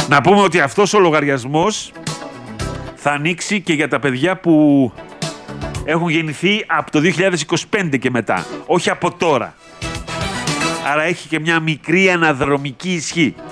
Να πούμε ότι αυτός ο λογαριασμός θα ανοίξει και για τα παιδιά που έχουν γεννηθεί από το 2025 και μετά, όχι από τώρα. Άρα έχει και μια μικρή αναδρομική ισχύ.